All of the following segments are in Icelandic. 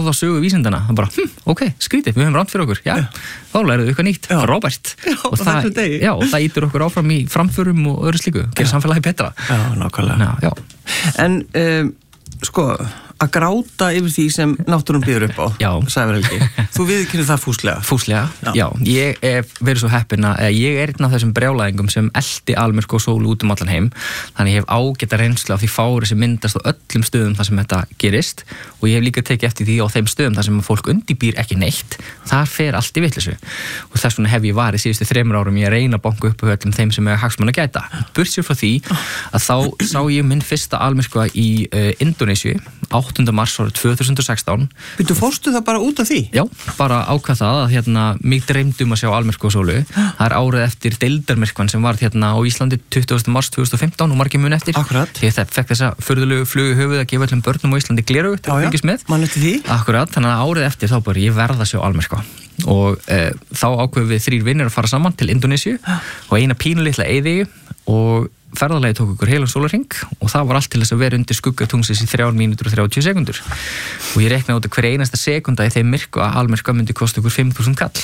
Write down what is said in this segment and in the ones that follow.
þá sögu vísindana það bara, ok, skrítið, við höfum rangt fyrir okkur þá lærðu eitthvað nýtt, Robert og það ítur okkur áfram í framförum og öðru slíku, gerir samfélagi betra nákvæmlega En sko, að gráta yfir því sem náttúran býður upp á Sævar Helgi, þú viðurkennir það fúslega já, ég hef verið svo heppinn að ég einn af þessum brjálæðingum sem elti almyrkva og sól út allan heim þannig ég hef ágæta reynslu af því fári sem myndast á öllum stöðum þar sem þetta gerist og ég hef líka tekið eftir því á þeim stöðum þar sem fólk undirbýr ekki neitt þar fer allt í vitleysu og þess vegna hef ég varið síðustu 3 árum ég að reyna að banka upp öllum þeim sem er hagsmuna að gæta burtsér frá því að þá sá ég minn fyrsta almyrkva í Indónesíu 8. mars árið 2016 Þú fórstu það bara út af því? Já, bara ákvað það að mig dreymdi að sjá almyrkva og sólu það er árið eftir deildarmyrkvan sem var á Íslandi 20. mars 2015 og margir mun eftir ég fekk þessa furðulegu flugu höfuð að gefa öllum börnum á Íslandi gleraugu til að fylgjast með Akkurat, þannig að árið eftir þá bara ég verð að sjá almyrkva og þá ákveðum við 3 vinnir að fara saman til Indónesíu og eina pínulitla eyðieyju og ferðalagi tók okkur heilan sólarhring og það var allt til þess að vera undir skugga tungsins í 3 mínútur og 30 sekúndur og ég reiknaði út að hver einasta sekúnda í þeim almyrkva myndi kosta okkur 5.000 kall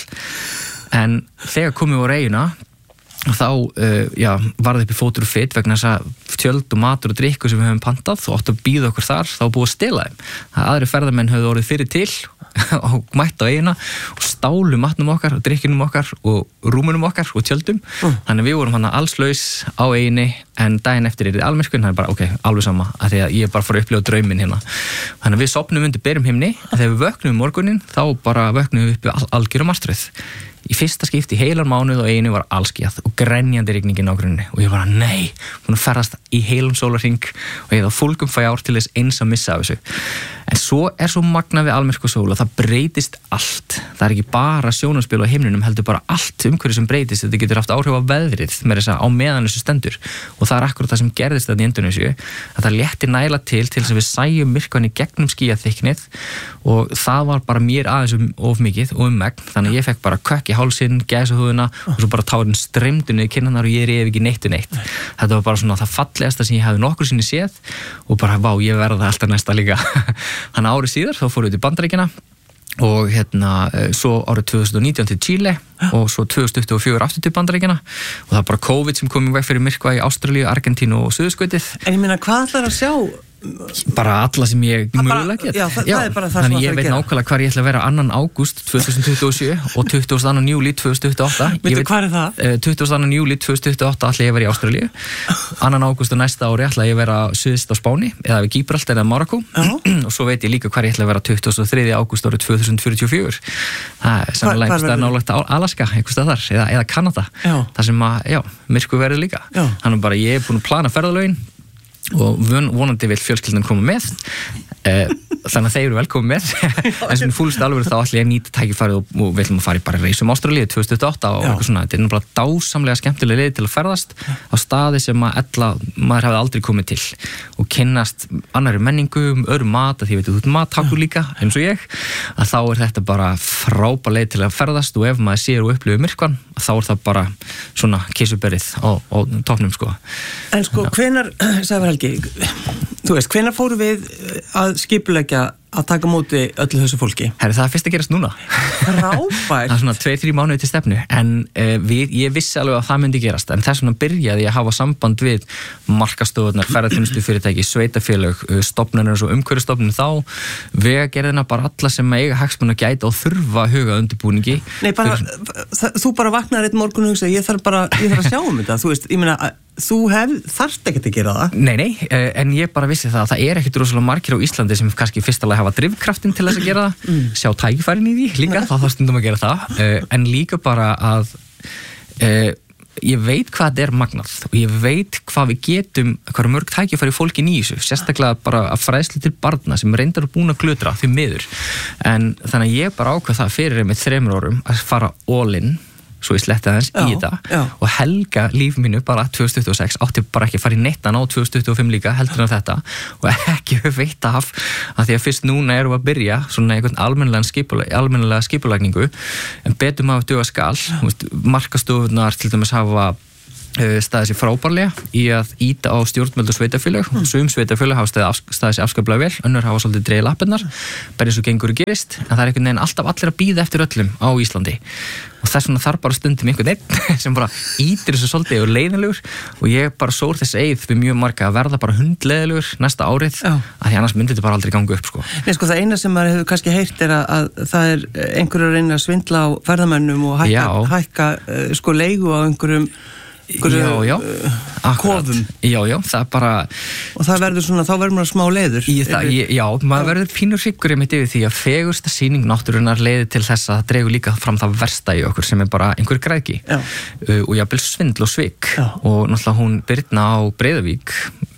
en þegar komum við á eyjuna þá var það upp í fótur og fit vegna þess að tjöld og matur og drykkur sem við höfum pantað og áttu að bíða okkur þar þá búið að stela þeim aðri ferðamenn höfðu orðið fyrir til og mætt á eyjuna og stálu matnum okkar og drykkinum okkar og rúmunum okkar og tjöldum þannig við vorum allslaus á eyjunni en daginn eftir er almyrkvinn það er bara ok, alveg sama af því að ég bara fór að upplifa drauminn hérna þannig að við sofnum undir berum himni en þegar við vöknum morgunin þá bara vöknum við upp algjöra martröð í fyrsta skipti í heilan mánuð og eyjunni var allskíðað og grenjandi rigningin á grunni og ég bara nei, búin að ferðast í heilan sólarhring og ég þá fólkum fjár til þess eins að missa af þessu en svo er svo magnað við almyrkva og sól og það breytist allt það er ekki bara sjónarspil á himninum heldur bara allt umhverju sem breytist þetta getur haft áhrif á veðrið með þess að á meðan þessu stendur og það er akkurat það sem gerðist þetta í Indónesíu að það létti næla til þess að við sæjum myrkvann í gegnum skýjaþykknið og það var bara mér aðeins of mikið og megn þannig að ég fekk bara kökk í hálsinn, gæsahúðuna og svo bara tárin streymdu niður kinnarnar og ég ref ekki neitt þetta var bara svona það fallegasta sem ég hafði nokkru sinni séð og bara vá, ég verða alltaf næsta líka þannig árið síðar þá fórum við til Bandaríkjanna og svo árið 2019 til Chile og svo 2024 aftur til Bandaríkjanna og það er bara COVID sem kom í veg fyrir myrkva í Ástralíu, Argentínu og Suðurskautið En ég meina, hvað ætlar að sjá? Bara alla sem ég mögulega get það er bara það þannig ég veit nákvæmlega hvar ég ætla að vera 2. ágúst 2027 og 22. júlí 2028 hvað er það? 22. júlí 2028 ætla ég að vera í Ástralíu 2. ágúst og næsta ári ætla ég að vera syðst á Spáni eða við Gibraltar eða Marokko og svo veit ég líka hvar ég ætla að vera 23. ágúst árið 2044 það er sannlega einhverstað nálægt Alaska einhverstað þar eða Kanada þar sem að myrkvi verður líka þannig bara ég er búin að plana ferðalögin og vonandi vil fjölskyldan koma með þannig að þeir eru velkomin með en sem fúlst alveg þá ætla ég að nýta tækifærið og við ætlum að fara í bara reisum Ástralíu 2028 og eitthvað svona, þetta er bara dásamlega skemmtilega leið til að ferðast á staði sem maður hefði aldrei komið til og kynnast annarri menningu öðru mat, því þú ert mattakur líka eins og ég, að þá er þetta bara frábær leið til að ferðast og ef maður sér og upplifir myrkvann, þá er það bara svona kissuberið á toppnum sko. En sko, hvenær, Sævar Helgi, þú veist, hvenær fóru við að skipuleggja að taka móti öllu þessu fólki? Herri, það er fyrst að gerast núna. Frábært. Það er svona 2-3 mánuði til stefnu, en ég vissi alveg að það myndi gerast, en þess vegna byrjaði ég að hafa samband við markastofurnar, ferðaþjónustufyrirtæki, sveitafélög, stofnanir og umhverfisstofnanir þá, vegagerðina, bara alla sem eiga hagsmuna gæta og þurfa að huga undirbúningi. Nei, bara, þú bara vaknar einn morgun og hugsa, ég þarf að sjá þetta, þú veist, ég meina, þú þarft ekkert að gera það. Nei, en ég bara vissi það að það er ekkert rosalega margir á Íslandi sem kannski fyrstulega hafa drifkraftin til þess að gera það, sjá tækifærin í því líka, þá stundum að gera það, en líka bara að ég veit hvað þetta er magnað og ég veit hvað við getum, hvað mörg tækifæri fólkin í þessu, sérstaklega bara að fræðslu til barna sem reyndar búin að glutra því miður, en þannig að ég bara ákvað það fyrir með 3 árum að fara all in svo ég sletti aðeins í þetta og helga líf mínu bara 2026 átti bara ekki að fara í nettan á 2025 líka heldur en þetta og ekki veit af að því að fyrst núna erum við að byrja svona einhvern almennilega skipulagningu en betur maður duga skal markastofurnar til dæmis hafa staðið sér frábærlega í að ýta á stjórnvöld og sveitafélög. Sum sveitafélög hafa staðið sér afskaplega vel, önnur hafa svolítið dregið lappirnar, bara eins og gengur og gerist, en það er einhvern veginn alltaf allir að bíða eftir öllum á Íslandi. Og þess vegna þarf bara stundum einhvern veginn sem bara ýtir þessu svolítið og leiðinlegur, og ég bara sór þess eið við mjög marga að verða bara hundleiðilegur næsta árið, að því annars myndi þetta bara aldrei ganga upp, sko. Nei, sko, það eina sem maður hefur kannski heyrt er að það er einhverju að reyna að svindla á ferðamönnum og hækka sko leigu á einhverjum kofum. Já, það er bara... Og það verður svona, þá verður maður smá leiður. Já, maður verður pínur hryggur einmitt yfir því að fegursta sýning náttúrunnar leiðir til þess að það dregur líka fram það versta í okkur sem er bara einhver græðgi. Og jafnvel svindl og svik. Og náttúrulega hún Birna á Breiðavík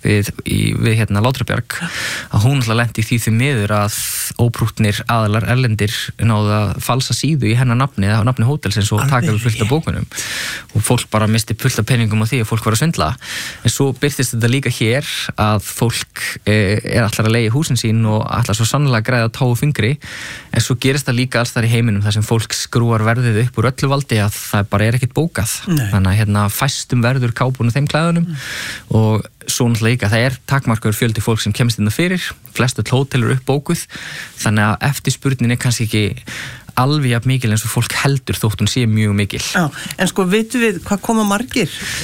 við hérna Látrabjarg, að hún náttúrulega lenti í því miður að óprúttnir aðalar erlendir náðu að falsa síðu í hennar nafni hótelsins og taka við fullt af bókunum. Og fólk bara misti fullt af peningum á því að fólk var að svindla. En svo birtist þetta líka hér að fólk er allar að leigja húsin sín og allar svo sannlega að græða tá og fingri, en svo gerist það líka alls þar í heiminum þar sem fólk skrúar verðið upp úr öllu valdi að það bara ekkert bókað. Þannig að hérna fæstum verður kápun og þeim klæðunum, og svo náttúrulega líka, það takmarkaður fjöldi fólk sem kemst inn fyrir, flestu hótel eru uppbókuð, þannig að eftirspurnin er kannski ekki alveg jafn mikil eins og fólk heldur þótt hún sé mjög mikil. Já, en sko, veitum við hvað koma margir?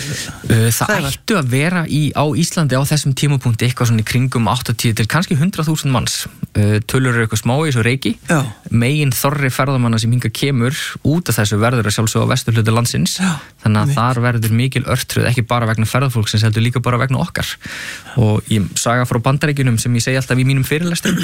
Það ættu að vera á Íslandi á þessum tímapunkti eitthvað svona í kringum 80 til kannski 100.000 manns. Tölur eru eitthvað smá í þessu reiki. Megin þorri ferðamanna sem hingað kemur út af þessu verður að sjálfsögða á vesturhluta landsins. Þannig að þar verður mikil örtröð, ekki bara vegna ferðafólksins, heldur líka bara vegna okkar. Og ég saga frá Bandaríkjunum sem ég segi alltaf í mínum fyrirlestrum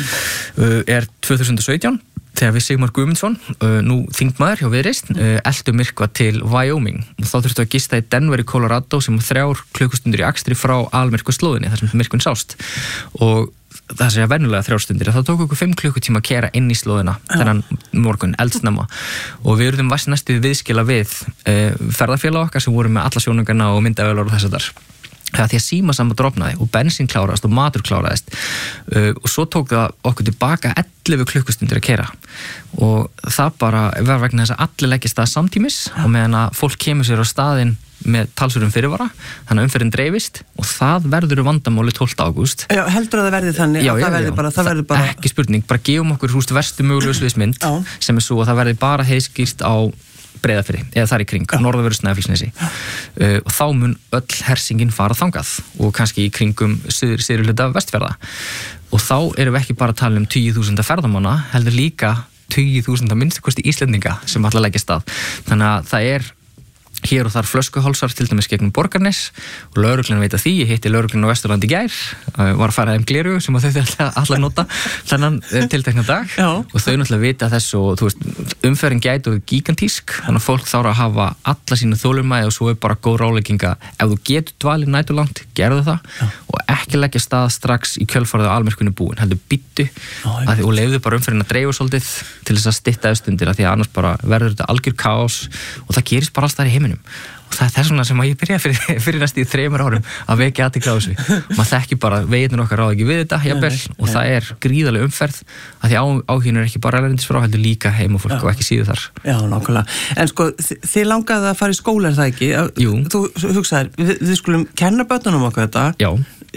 er 2017. Þegar við Sigmar Guðmundsson, nú þingmaður hjá Viðreisn, eltu myrkva til Wyoming, og þá þurftu að gista í Denver í Colorado sem 3 klukkustundir í akstri frá almyrkvaslóðinni þar sem myrkvinn sást, og það sé að venjulega 3 stundir, þá tók okkur 5 klukkutíma að keyra inn í slóðina þennan morgun, eldsnemma, og við erum næstu viðskila við ferðafélag okkar sem voru með alla sjónungarna og myndavélar og þess að þar. Það því að símasamband dropnaði og bensín kláraðist og matur kláraðist, og svo tók það okkur tilbaka 11 klukkustundir að keyra, og það bara var vegna þess að allir leggist það samtímis og meðan að fólk kemur sér á staðinn með talsverðum fyrirvara, þannig að umferðin dreifist, og það verður vandamáli 12. ágúst. Já, heldur að það verði þannig? Já, það verður bara... Ekki spurning, bara gefum okkur verstu mögulegu sviðsmynd sem er svo að það verði bara heiðskýrt á Breiðafirði, eða þar í kring, norðanverðu Snæfellsnesi, og þá mun öll hersingin fara þangað og kannski í kringum syðri hluta Vestfjarða, og þá erum við ekki bara að tala um 10.000 ferðamanna, heldur líka 20.000 að minnstakosti Íslendinga sem ætla að leggja stað. Þannig að það er hér og þar flöskuhálsar, til dæmis gegnum Borgarnes, og lögreglun veit að því. Ég hitti lögreglun á Vesturlandi í gær, var að fara þeim gleru sem þau alltaf nota þennan tiltekna dag. Og þau náttúrulega vita þess, og þú veist, umferðin gæti og gigantísk, þannig að fólk þarf að hafa alla sína þolinmæði, og svo er bara góð ráðlegginga, ef þú getur dvalið næturlangt, gerðu það, og ekki leggja stað strax í kjölfarið á almyrkvinu búin, heldur byttu og leyfðu bara umferðin að dreifa svolítið til þess að stytta stundir, því að annars bara verður þetta algjör kaos, og það gerist bara alls þar í heiminum. Og það er svona sem að ég byrjaði fyrir næstu í 3 árum að vekja athygli á þessu. Maður þekki bara, veitirnir okkar ráð ekki við þetta, jafnvel, og það er gríðarleg umferð, að því áhuginn er ekki bara erlendis frá, heldur líka heimafólk og ekki síður þar. Já, nákvæmlega. En sko, þið langaði að fara í skóla, er það ekki? Jú. Þú hugsaðir, við skulum kenna börnunum okkar þetta. Já.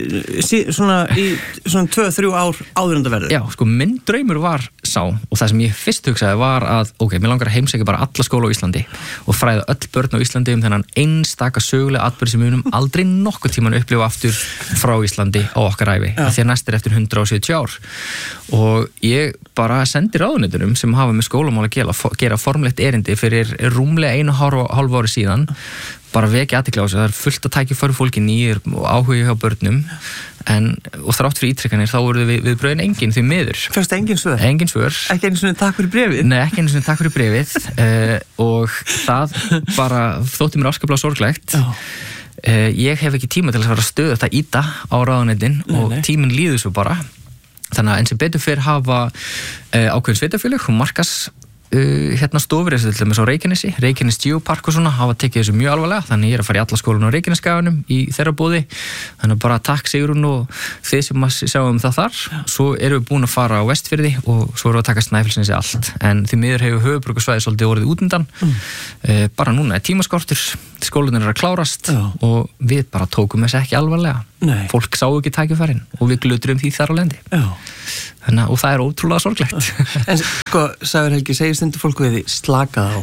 Svona í 2-3 ár áður en það verður. Já, sko, minn draumur var sá, og það sem ég fyrst hugsaði var að, mér langar að heimsækja bara alla skóla á Íslandi og fræða öll börn á Íslandi þennan einstaka sögulega atburð sem við munum aldrei nokkuð tíman upplifa aftur frá Íslandi á okkar ævi, því að næst er eftir 170 ár. Og ég bara sendi ráðuneytunum sem hafa með skólamál að gera formlegt erindi fyrir rúmlega 1,5 ári síðan, bara vekja athygli á þessu. Það er fullt að tækja fyrir fólki nýjir og áhuga hjá börnum, og þrátt fyrir ítrekkanir þá voru við bröðin engin því miður. Fyrst engin svör? Engin svör. Ekki einu svona takk fyrir bréfið? Nei, ekki einu svona takk fyrir bréfið, og það bara þótti mér afskaplega sorglegt. Ég hef ekki tíma til að fara að stöða þetta íta á ráðuneytin, og tíminn líður svo bara. Þannig að eins og betur fyrir hafa ákveðin sveitafélög og hérna stofur eins og Reykjanes Geopark og svona hafa tekið þessu mjög alvarlega, þannig ég er að fara í alla skólan á Reykjanesskaganum í þeirra boði, þannig bara takk Sigrún og þið sem sjáum það þar. Svo erum við búin að fara á Vestfirði og svo erum við að taka Snæfellsnesi allt, en því miður hefur höfuðborgarsvæðið svolítið orðið útundan. Bara núna er tímaskortur, skólanir að klárast og við bara tókum þessu ekki alvarlega. Fólk sá ekki tækifærin og við glutrum því þar á lendi. Þannig, og það er ótrúlega sorglegt. En sko, Sævar Helgi, segir stundu fólk við því slakað á?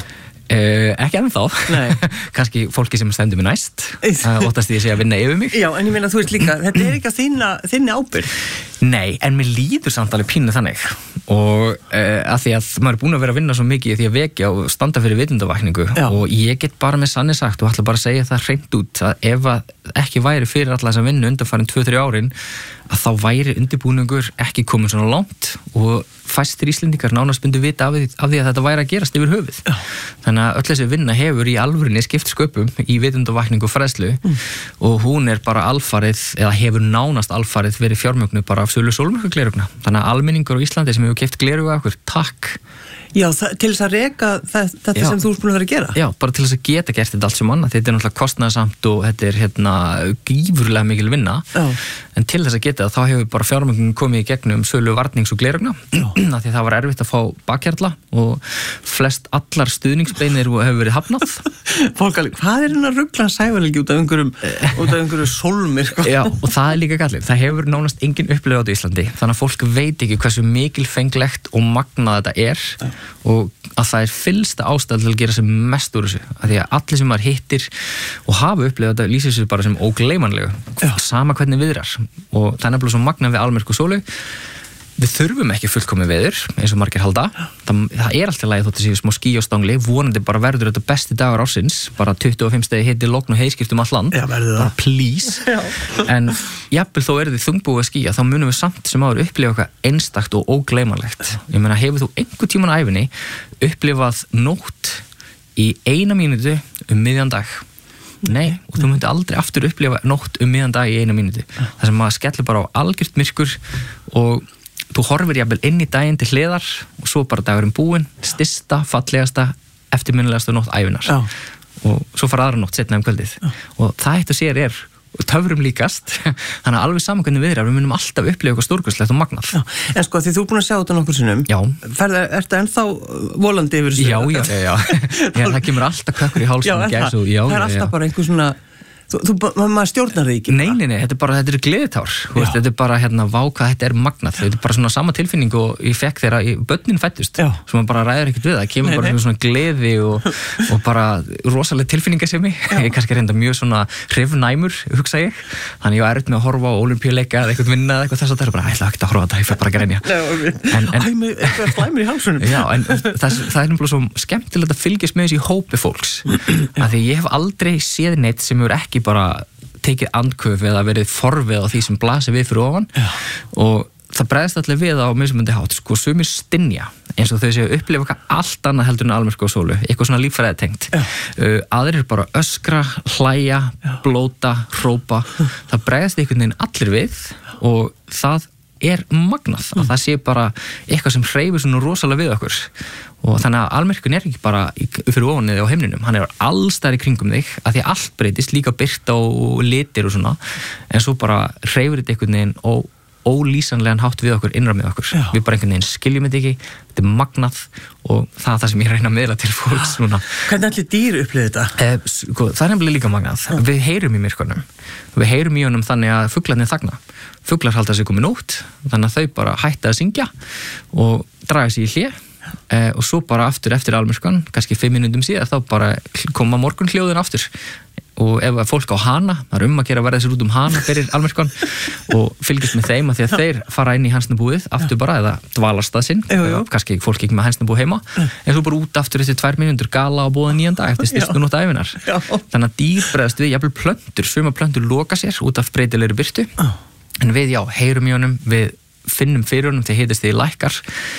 Ekki ennþá, kannski fólki sem stendur mig næst, óttast ég sé að vinna yfir mig. Já, en ég meina, þú veist líka, þetta er ekki að þinni ábyrgð. Nei, en mér líður samt alveg pínu þannig og að því að maður er búin að vera að vinna svo mikið í því að vekja og standa fyrir vitundavakningu og ég get bara með sanni sagt og ætla bara að segja það hreint út að ef að ekki væri fyrir alla þess að vinna undanfarin 2-3 árin að þá væri undirbúningur ekki komin svona langt og fæstir Íslendingar nánast myndu vita af því að þetta væri að gerast yfir höfuð. Þannig að öll þessi vinna hefur í alvörinni skipt sköpum í vitundavakningu og fræðslu og hún er bara alfarið, eða hefur nánast alfarið verið fjármögnuð bara af sölu sólmyrkvaglerugna. Þannig að almenningur á Íslandi sem hefur keypt glerugu af okkur, takk. Já, til þess að reka þetta sem þú ert búin að vera að gera? Já, bara til þess að geta gert þetta allt sem annað. Þetta er náttúrulega kostnaðarsamt og þetta er gífurlega mikil vinna. En til þess að geta það, þá hefur bara fjármögnun komið í gegnum sölu varnings og glerugna. Því það var erfitt að fá bakhjarla og flest allar stuðningsbeinir hefur verið hafnað. Fólk alveg, hvað er hérna ruglan Sævar Helgi út af einhverju sólmyrk? Já, og það er líka gallið. Það hefur nánast engin upplifað á Íslandi. Þannig að fólk veit ekki hversu mikilfenglegt og magnað þetta er og að það er fyllsta ástæða til að gera sem mest úr þessu. Að því að allir sem maður hittir og hafa upplifað þetta lýsir sér bara sem ógleymanlegu. Sama hvernig viðrar. Og það er nefnilega svo magnað við almyrkva og sólu. Við þurfum ekki fullkomið veður, eins og margir halda. Það er alltaf lagi þótt að séu smá ský á stangli, vonandi bara verður þetta besti dagur ársins, bara 25 stegi hiti, logn og heiðskýrt út allt land. Já, verður það. Bara please. En jafnvel þó þið þungbúið að skýja, þá munum við samt sem áður upplifa eitthvað einstakt og ógleymanlegt. Ég meina, hefur þú einhver tíman á ævinni upplifað nótt í 1 mínútu miðjan dag? Nei, og þú myndi aldrei aftur upplifa nótt miðjan dag í 1 mínútu. Það sem maður skellir bara á algjört myrkur og þú horfir jafnvel inn í daginn til hliðar og svo bara dagurinn búinn, stysta, fallegasta, eftirminnilegasta nótt ævinar. Og svo fara aðra nótt setna kvöldið. Og það eitt og sér er töfrum líkast, þannig að alveg saman hvernig við munum alltaf upplifa eitthvað stórkostlegt og magnað. En sko, því þú er búin að sjá þetta nokkur sinnum, ertu ennþá volandi yfir þessu? Já. Það kemur alltaf kökkur í hálsum. Það er alltaf bara einhver svona maður stjórnar það ekki. Nei, þetta er gleðitár. Þetta er bara vá hvað þetta er magnað. Þetta er bara svona sama tilfinning og ég fekk þegar börnin fættust. Svo maður bara ræður ekkert við það. Það kemur bara svona gleði og bara rosalega tilfinningasemi. Ég kannski reynda mjög svona hrifnæmur, hugsa ég. Þannig ég var erfitt með að horfa á ólympíuleika eða eitthvað vinna eða eitthvað þess að það er bara, ætla ekki að horfa á þetta, ég fer bara að grenja. Eitthvað slæmur í hálsunum. Já, en það er nefnilega svo skemmtilegt að fylgjast með þessu í hópi fólks. Af því ég hef aldrei séð neitt sem hefur ekki bara tekið andköf eða verið forvið á því sem blasir við fyrir ofan og það bregðist allir við á mismunandi hátt, sko, sumir stynja eins og þau séu upplifa eitthvað allt annað heldur en almyrkva og sólu, eitthvað svona líffræðitengt. Aðrir bara öskra, hlæja, blóta, hrópa, það bregðist einhvern veginn allir við og það er magnað að það sé bara eitthvað sem hreyfir svona rosalega við okkur og þannig að almyrkvinn er ekki bara fyrir ofan eða á heimninum, hann er alls þar í kringum þig að því að allt breytist, líka birta og litir og svona, en svo bara hreyfir þetta einhvern veginn og ólýsanlegan hátt við okkur, innra með okkur. Við bara einhvern veginn skiljum þetta ekki, þetta er magnað og það er það sem ég reyna að miðla til fólks núna. Hvernig allir dýr upplifir þetta? Það er nefnilega líka magnað. Við heyrum í myrkvanum. Við heyrum í honum þannig að fuglarnir þagna. Fuglar halda sig komið nótt, þannig að þau bara hætta að syngja og draga sig í hlé og svo bara aftur eftir almyrkvan, kannski 5 mínútum síðar, þá bara koma morgunhljóðin aftur. Og ef fólk á hana, það er að gera að verða sér út hana fyrir almyrkvan og fylgjast með þeim að því að þeir fara inn í hænsnabúið aftur bara eða dvalastað sinn, kannski fólk ekki með hænsnabúið heima, en svo bara út aftur eftir 2 mínútur gala og bóða 9. dag eftir stystu nótt ævinar. Þannig að dýr bregðast við, jafnvel plöntur, suma plöntur loka sér út af breytilegri birtu, en við heyrum í honum, við finnum fyrir honum þegar hitast þið lækkar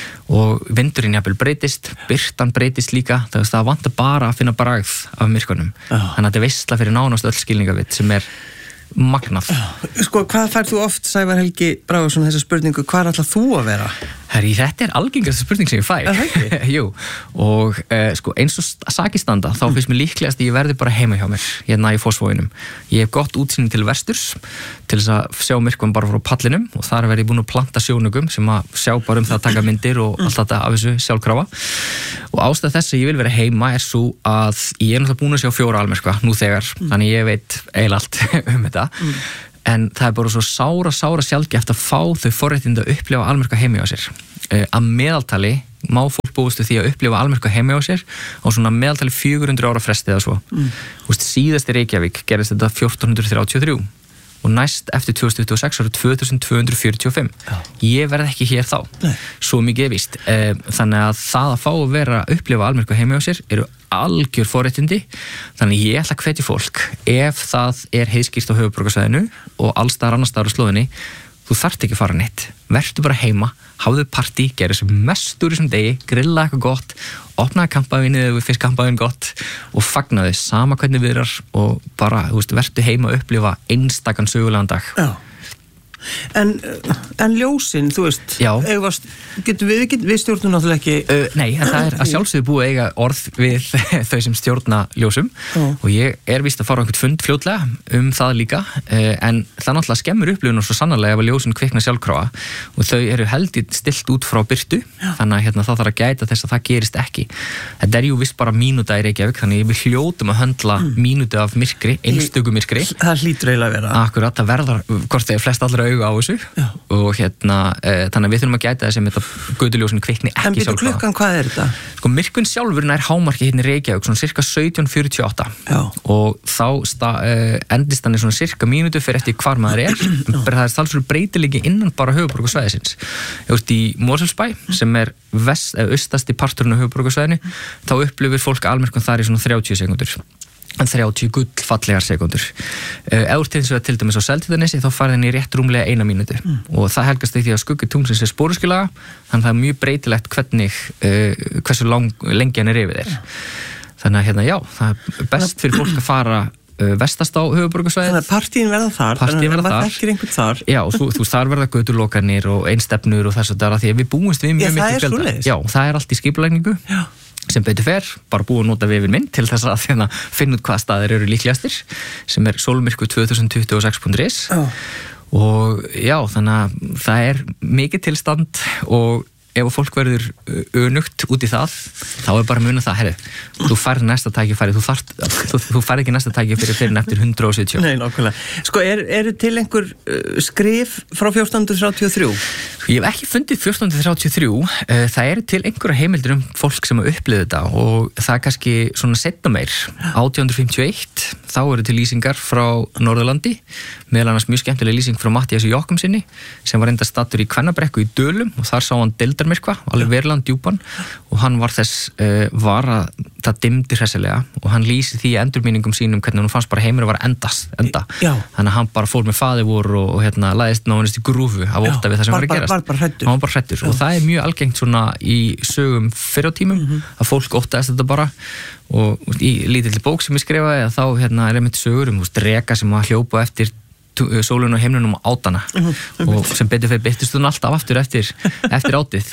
og vindurinn jafnvel breytist, birtan breytist líka, það vantar bara að finna bragð af myrkvanum. Þannig að þetta er veisla fyrir nánast öll skilningavitt sem er magnað. Sko, hvað færð þú oft, Sævar Helgi Bragason, þessa spurningu, hvað ætlað þú að vera? Herri, þetta algengasta spurning sem ég fæ. Jú, og sko, eins og sakir standa, þá finnst mér líklegast að ég verði bara heima hjá mér, hérna í Fossvoginum. Ég hef gott útsýni til vesturs, til þess að sjá myrkvann bara frá pallinum, og þar verði ég búin að planta sjónugum sem að sjá bara það að taka myndir og allt þetta af þessu sjálfkrafa. Og ástæða þess að ég vil vera heima er svo að ég náttúrulega búin að sjá 4 almyrkva nú þegar, þannig ég veit eiginlega allt þetta. En það er bara svo sára sjaldgæft að fá þau forréttindi að upplifa almyrkva heima hjá sér. Að meðaltali má fólk búist því að upplifa almyrkva heima hjá sér á svona meðaltali 400 ára fresti eða svo. Síðast í Reykjavík gerist þetta 1433 og næst eftir 2026 ára 2245. Ég verð ekki hér þá. Svo mikið er víst. Þannig að það að fá að vera að upplifa almyrkva heima hjá sér eru algjör forréttindi, þannig ég ætla að hvetja fólk ef það er heiðskýrt á höfuðborgarsvæðinu og allstaðar annars staðar á slóðinni, þú þarft ekki að fara neitt, vertu bara heima, hafðu partí, gerðu sem mest úr þessum degi, grilla eitthvað gott, opnaði kampavínnið eða fyrst kampavín gott og fagnaði sama hvernig viðrar og bara, vertu heima að upplifa einstakann sögulegan dag. Já. En ljósin, þú veist, við stjórnum náttúrulega ekki... Nei, en það er að sjálfsögðu búið að eiga orð við þau sem stjórna ljósum og ég er víst að fara á einhvern fund fljótlega það líka, en það náttúrulega skemmur upplifun og svo sannarlega ef að ljósin kvikna sjálfkrafa og þau eru heldur stilt út frá birtu, þannig að þá þarf að gæta þess að það gerist ekki. Þetta er jú vist bara mínúta í Reykjavík, þannig við hljótum að höndla mínútu af myrkri, einstöku myrkri. Það hlýtur eiginlega að vera. Akkurat, það verðar, hvort þegar flest allra auga á þessu og þannig að við þurfum að gæta þess að þetta göduljósin kvikni ekki sjálfkrafa. En byrju klukkan, hvað er þetta? Sko, myrkvinn sjálfur nær hámarki hérna í Reykjavík svona cirka 17:48 og þá endist hann í svona cirka mínútu fyrir eftir hvar maður er, en það er talsverður breytilegi innan bara höfuðborgarsvæðisins. Í Mosfellsbæ, sem er austasti parturinn á höfuðborgarsvæðinu, þá upplifir fólk almyrkvann þar í svona 30 sekúndur. En 30 gullfallegar sekundur. Ef til dæmis á Seltjarnarnesi þá farið henni í rétt rúmlega 1 mínútu og það helgast því að skuggi tunglsins er sporuskilaga, þannig að það er mjög breytilegt hversu lengi hann er yfir þér. Þannig að já, það er best fyrir fólk að fara vestast á höfuðborgarsvæðið. Þannig að partíin verða þar, þannig að það þekkir einhvern þar. Já, og þú þar verða götulokanir og einstefnur og þess að það er að því að við búumst við mjög mikið fjölda. Já, það er allt í skipulagningu. Sem betur fer, bara búið að nota vefinn minn til þess að finna út hvaða staðir eru líklegastir, sem er solmyrkvu2026.is og já, þannig að það er mikið tilstand og ef fólk verður önugt út í það, þá er bara að muna það, þú færð næsta tækifæri, þú færð ekki næsta tækifæri fyrir eftir 170. Nei, nákvæmlega. Sko, eru til einhver skrif frá 1433? Ég hef ekki fundið 1433, það eru til einhverja heimildir fólk sem að upplifa þetta og það er kannski svona setna meir, 1851, þá eru til lýsingar frá Norðurlandi, meðal annars mjög skemmtileg lýsing frá Matthíasi Jochumssyni, sem var enda stattur í Kvennabrekku í Dölum og þar sá hann deildarmyrkva, alveg verulegan djúpan og hann var þess var að það dimmdi hressilega og hann lýsi því endurminningum sínum hvernig hann fannst bara heimur að vera enda. Þannig að hann bara fór með faðivor og læðist náðunist í grúfu af ótta við það sem var að gerast. Hann var bara hræddur og það er mjög algengt svona í sögum fyrr á tímum að fólk óttaðist þetta bara og í lítilli bók sem ég skrifaði þá er einmitt sögur dreka sem að hljópa eftir sólun og heimnunum á átana og sem betur fyrir byttist hún alltaf aftur eftir átið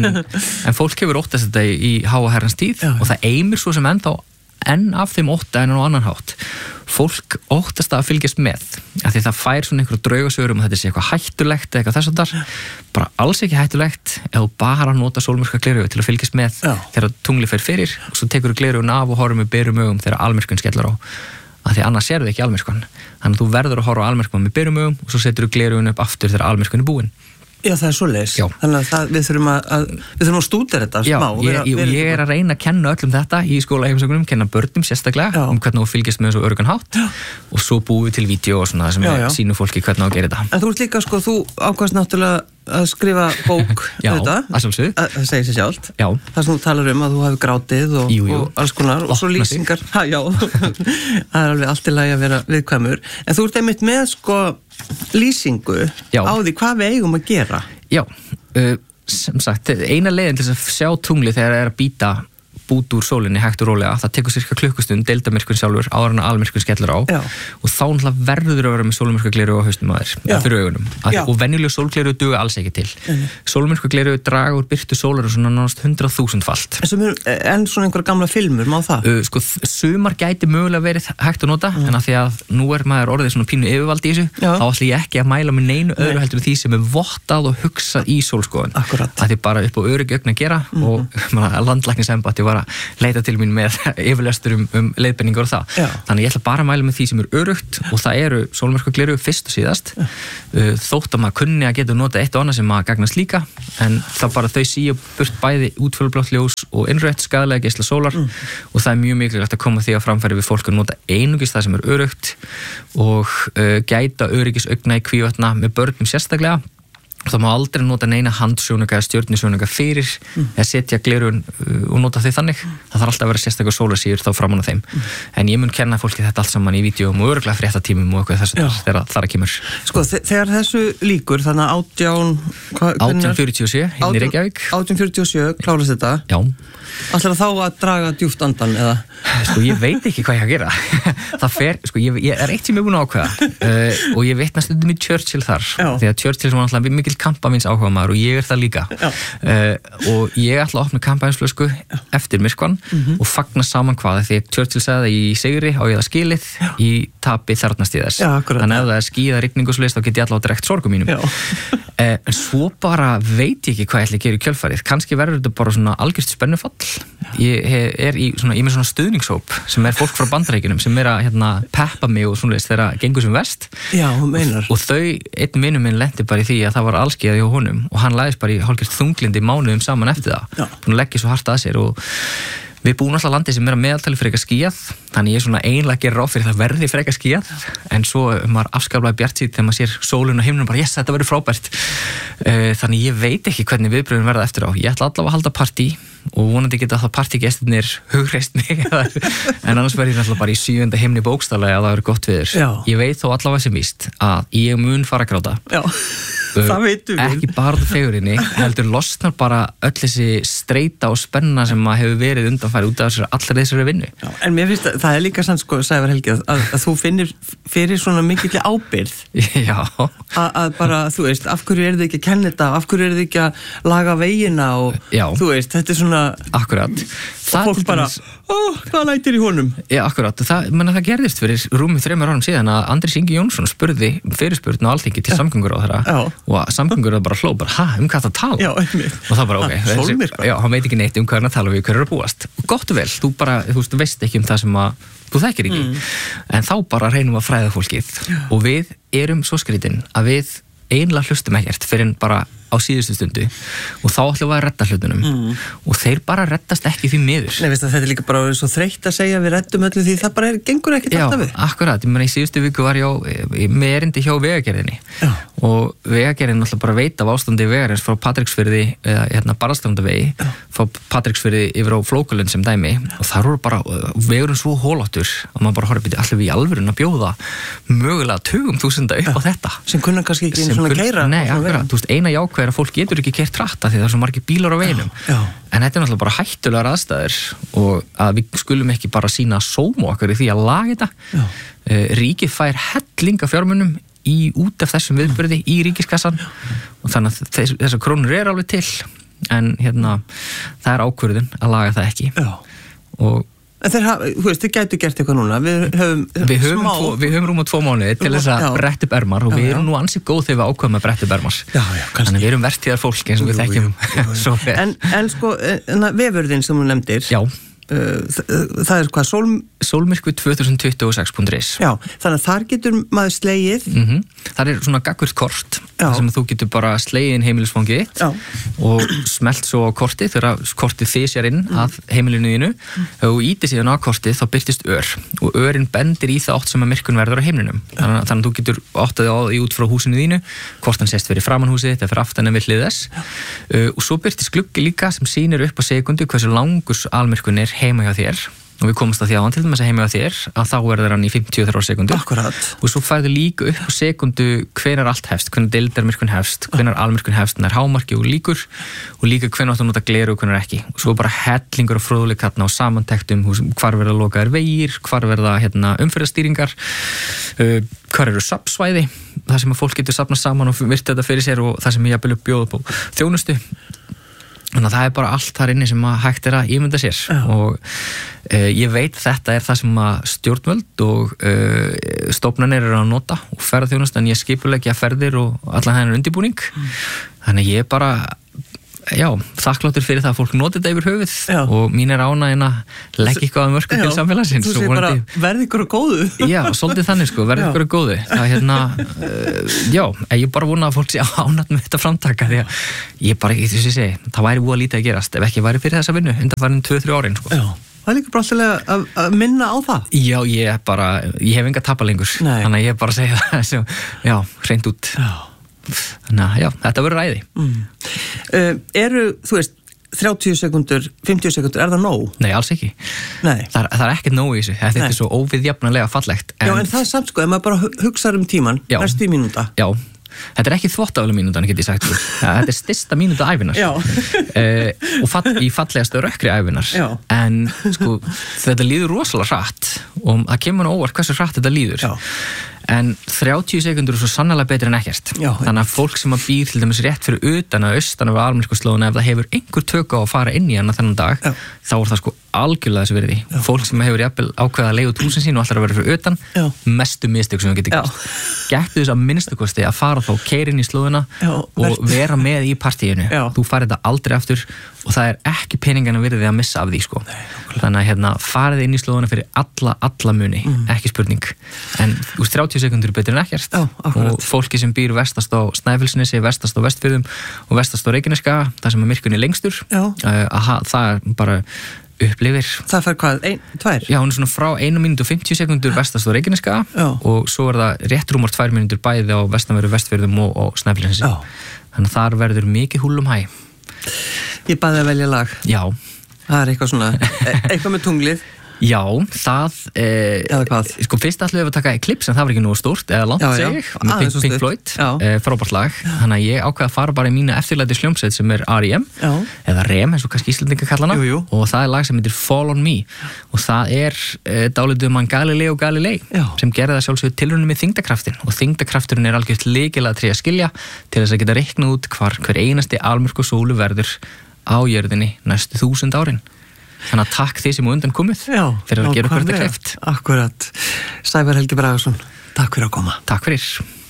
en fólk hefur óttast þetta í háa herrans tíð og það eimir svo sem enn af þeim ótta en á annan hátt fólk óttast að fylgjast með af því það fær svona einhverju draugasögur og þetta sé eitthvað hættulegt eða eitthvað þess að þar bara alls ekki hættulegt ef þú bara nota sólmyrkva gleraugu til að fylgjast með þegar tungli fer fyrir og svo tekur þú gleraugun af og horfum með berum augum þegar almyrkvinn skellur á af því annars sérðu ekki almyrkvann þannig að þú verður að horfa á almyrkvann með berum augum og svo setur þú gleraugun upp aftur þegar almyrkvann er búinn. Já, það er svoleiðis. Þannig að við þurfum að stúdera þetta smá. Ég er að reyna að kenna öllum þetta í skólaheimsökunum, kenna börnum sérstaklega hvernig þú fylgjast með þessu öruggan hátt og svo búið til vídeo og svona sem sýnum fólki hvernig á að gera þetta. En þú ert líka, þú ákvaðst náttúrulega að skrifa bók þetta. Það segir sér sjálft. Það sem þú talar að þú hefur grátið og alls konar og svo lýsingar. Já, það er alveg allt í lagi að vera viðkvæmur. En þú ert einmitt með lýsingu á því hvað við eigum að gera. Já, sem sagt, eina leiðin til að sjá tungli þegar það er að býta út úr sólinni hægt og rólega, það tekur cirka klukkustund deildarmyrkvinn sjálfur áður en almyrkvinn skellur á og þá náttúrulega verður að vera með sólmyrkvagleru á hausnum á þér, fyrir augunum og venjuleg sólgleru duga alls ekki til sólmyrkvagleru draga úr birtu sólar svona nánast 100.000-falt En svona einhverja gamla filmur, má það? Sko, sumar gæti mögulega verið hægt að nota en að því að nú maður orðið svona pínu yfirvaldi í þessu, þá ætla ég ekki að mæla með neinu öðru heldur því sem vottað og hugsað í sólskoðun að því bara upp á öryggi ögn að gera og landlæknisembætti var að leita til mín með yfirlestur leiðbenningar og það. Þannig ég ætla bara að mæla með því sem örugt og það eru sólmyrkvagleru fyrst og síðast þótt að maður kunni að geta nota eitt og annað sem maður gagnast líka en það bara þau síu burt bæði útfjólublátt ljós og innrautt skaðlega geisla sólar og það mjög mikilvægt að koma því að framfæri við fólk að nota einungis það sem örugt og gæta öryggis augna í hvívetna með börnum sérstaklega. Það má aldrei nota neina handsjónuga eða stjörnusjónuga fyrir eða setja glerun og nota þau þannig. Það þarf alltaf að vera sérstaklega sólarsýður þá framan á þeim. En ég mun kenna fólki þetta allt saman í vídeóm og örugglega fréttatímum og eitthvað þessu þegar það kemur. Sko, þegar þessu líkur, þannig að 1847 inn í Reykjavík. 1847, klárast þetta? Já. Ætlar þá að draga djúpt andan eða? Sko, ég veit ekki hvað ég að gera. Það fer, sko, ég eitt sem ég búin að ákveða og ég vitna stundum í Churchill þar. Því að Churchill var alltaf mikil kampavins áhuga maður og ég það líka. Og ég ætla að opna kampavinsflösku eftir myrkvann og fagna saman hvaða því að Churchill sagði að í sigri á ég það skilið, í tapi þarnast ég þess. Þannig ef það er skíða rigning og svo leist þá get ég allavega direkt sorgum mínum. En svo bara veit ég ekki hvað ég ætla að gera í kjölfarið. Kannski verður þetta bara svona algjört spennufall. Ég er með svona stuðningshóp sem er fólk frá Bandaríkjunum sem er að peppa mig og svona þegar það gengur sem verst. Já, hún meinar. Og einn vinur minn lenti bara í því að það var alskeiða hjá honum og hann lagðist bara í hálfgert þunglindi mánuðum saman eftir það. Búin að leggja svo hart að sér og við búum alltaf landi sem er að meðaltali frekar skýjað, þannig ég er svona eiginlega að gera ráð fyrir það verði frekar skýjað, en svo maður afskaplega bjartsýnn þegar maður sér sólinn og himnum bara, yes, þetta verður frábært. Þannig ég veit ekki hvernig viðbröðin verða eftir á. Ég ætla allavega að halda partí og vonandi geta það partígestirnir hugreist mig, en annars verður ég alltaf bara í 7. himni bókstaflega að það verður gott viður. Ég veit þó allavega sem víst að ég mun fara að gráta. Það veitum við. Ekki bara út af fegurinni, heldur losnar bara öll þessi streita og spenna sem maður hefur verið undanfæri út af allir þessari vinnu. Já, en mér finnst að það er líka sann, sko, Sævar Helgi, að þú finnir fyrir svona mikill ábyrgð. Já. Að bara, þú veist, af hverju er þið ekki að kenna þetta, af hverju er þið ekki að laga vegina og, þú veist, þetta er svona... Akkurat. Og fólk bara, hvað lætir í honum? Já, akkurat. Það gerðist fyrir rúmi 3 árum síðan að Andrés Ingi Jónsson spurði fyrirspurn á Alþingi til samgönguráðherra og samgönguráðherra bara hló bara, hvað það tala? Já, einmitt. Og það bara, já, hann veit ekki neitt hvað hann að tala við, hver er að búast. Og gott og vel, þú veist ekki það sem að þú þekkir ekki. En þá bara reynum að fræða fólkið og við erum svo skrýtin að við einlega hlustum ekkert fyrir en bara á síðustu stundu og þá ætlum við að redda hlutunum og þeir bara reddast ekki því miður. Nei, veist að þetta er líka bara svo þreytt að segja við reddum öllu því það bara gengur ekkert alltaf við. Já, akkurat. Ég meina í síðustu viku var ég með erindi hjá Vegagerðinni og Vegagerðin alltaf bara veit af ástandi vegarins frá Patreksfirði eða Barðastrandavegi frá Patreksfirði yfir á Flókalund sem dæmi og það eru bara vegurinn svo hóláttur og maður bara horfir allir við í alvörun að bjóða mögulega 20.000 upp á þetta. Sem kunna kannski ekki einu svona keyra. Nei, akkurat. Þú veist, eina jákvæð er að fólk getur ekki keyrt hratt því það er svo margir bílar á veginum. En þetta er náttúrulega bara hættulegar aðstæður og að við skulum ekki bara sýna sómu okkar í því að laga þetta. Ríkið fær hellinga fjármunum út af þessum viðburði í ríkiskassan og þannig að þessar krónur er alveg til en það er ákvörðun að laga það ekki. Og en þið gætu gert eitthvað núna. Við höfum rúma 2 mánuði til þess að bretta upp ermar og við erum nú ansið góð þegar við ákveðum að bretta upp ermar. Þannig við erum vertíðar fólk eins og við þekkjum svo vel. En sko, vefurðin sem þú nefndir, það er hvað, Sólmyrkvi2026.is. Já, þannig að þar getur maður slegið. Það er svona gaggurt kort sem þú getur bara slegið inn heimilisfangið þitt og smelt svo á kortið þegar kortið þysjar inn að heimilinu þínu og ítið síðan á kortið þá byrtist og örin bendir í það átt sem að myrkun verður á heimilinum. Þannig að þú getur áttaði á því út frá húsinu þínu hvort hann sést fyrir framan húsið þetta fyrir aftan en við hlið þess og svo byrtist gluggi líka sem sýnir upp á sekundu hversu langur almyrkun er heima hjá þér og við komumst að því til dæmis að heima á þér að þá verður hann í 53 sekundur. Akkurat. Og svo færðu líka upp á sekundu hvenær allt hefst, hvenær deildarmyrkvun hefst, hvenær almyrkvun hefst, hvenær hámarki og líkur og líka hvenær áttu að nota gleru og hvenær ekki. Og svo bara hellingur og fróðuleik þarna á samantektum, hvar verða lokaðir vegir, hvar verða umferðarstýringar, hvar eru safnsvæði, það sem að fólk getur safnað saman og virta þetta fyrir sér og það sem ég jafnvel bjóða upp á þjónustu. Þannig að það bara allt þar inni sem að hægt að ímynda sér. Og ég veit þetta það sem að stjórnvöld og stofnanir eru að nota og ferðarþjónustu, en ég skipuleggja ferðir og allan hennar undirbúning. Þannig að ég bara þakkláttur fyrir það að fólk noti þetta yfir höfuð og mín ánægin að leggja eitthvað að mörkum til samfélagsins. Þú segir bara verði ykkur að góðu. Já, svolítið þannig verði ykkur að góðu. Það ég bara vona að fólk sé ánægt með þetta framtaka því að ég bara, það væri voða lítið að gerast ef ekki væri fyrir þessa vinnu undanfarin 2-3 árin. Það líka bara alltaf að minna á það. Já, ég hef enga tapa lengur. Þannig að ég bara segja það, hreint út. Þannig að þetta verður ræði. Eru, þú veist, 30 sekundur, 50 sekundur, það nóg? Nei, alls ekki. Nei. Það ekkert nóg í þessu. Þetta svo óviðjafnanlega fallegt. Já, en það samt ef maður bara hugsar tíman, næstu mínúta. Já, þetta ekki þvottavélu mínútan, get ég sagt. Þetta stysta mínúta ævinar. Og í fallegastu rökkri ævinar. En þetta líður rosalega hratt og það kemur óvart hversu hratt þetta líður. En 30 sekundur svo sannarlega betri en ekkert. Þannig að fólk sem býr til dæmis rétt fyrir utan að austan af almyrkvaslóðuna, ef það hefur einhver tök á að fara inn í hana þennan dag, þá það algjörlega þessu virði. Fólk sem hefur jafnvel ákveðað að leiga út húsin sín og ætlar að vera fyrir utan, mestu mistök sem það getur gert. Gættu þess að minnstu kosti að fara þá keira inn í slóðuna og vera með í partíinu. Þú farið þetta aldrei aftur og það ekki peningana virði að missa af því, Þannig að farið inn í slóðuna fyrir alla muni, ekki spurning. En 30 sekundur betur en ekkert. Og fólki sem býr vestast á Snæfellsnesi, vestast á Vestfjörðum og vestast á Reykjaneskaga, það sem myrkunni lengstur, það bara upplifir. Það fær hvað, 2? Já, hún svona frá 1 mínútu og 50 sekundur vestast á Reykjaneskaga og svo það rétt rúmar 2 mínútur bæði á vestanverðu Vestfjörðum og Snæfellsnesi. Þannig að þar verður mikið húllum hæ. Ég baði að velja lag. Já. Það eitthvað svona, eitthvað með tunglið. Já, það fyrst ætlum við að taka Eclipse, en það var ekki nógu stórt eða langt seg, með Pink Floyd, frábært lag. Þannig að ég ákveða að fara bara í mína eftirlæti hljómsveit sem R.E.M. eða REM, eins og kannski Íslendingar kalla hana, og það lag sem heitir Fall on Me og það dálítið mann Galileo Galilei sem gerði það sjálfsögðu tilraunum með þyngdarkraftin og þyngdarkrafturinn algjört lykilatriði að skilja til þess að geta reiknað út hver einasti almyrkva sólu verður á jörðinni næstu 1000 árin. Þannig að takk því sem undan komið fyrir að gera okkur þetta kleift. Akkurat. Sævar Helgi Bragason, takk fyrir að koma. Takk fyrir.